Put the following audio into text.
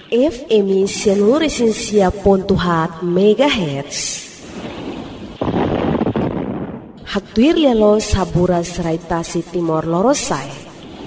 FM Seluruh Pontuhat MHz. Haktuir lelo sabura serai Tasik Timor Lorosai.